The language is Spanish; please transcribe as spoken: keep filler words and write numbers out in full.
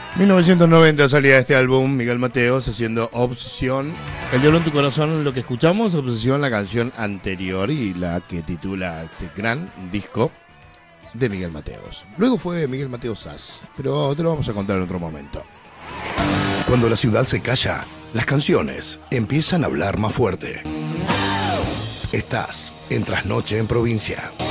mil novecientos noventa salía este álbum, Miguel Mateos haciendo Obsesión. El diablo en tu corazón, lo que escuchamos, Obsesión, la canción anterior y la que titula este gran disco de Miguel Mateos. Luego fue Miguel Mateos Sass, pero te lo vamos a contar en otro momento. Cuando la ciudad se calla, las canciones empiezan a hablar más fuerte. Estás en Trasnoche en Provincia.